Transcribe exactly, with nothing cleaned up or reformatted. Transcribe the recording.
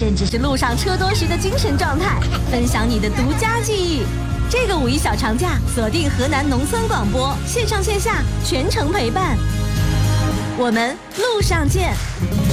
甚至是路上车多时的精神状态，分享你的独家记忆。这个五一小长假，锁定河南农村广播，线上线下全程陪伴。我们路上见。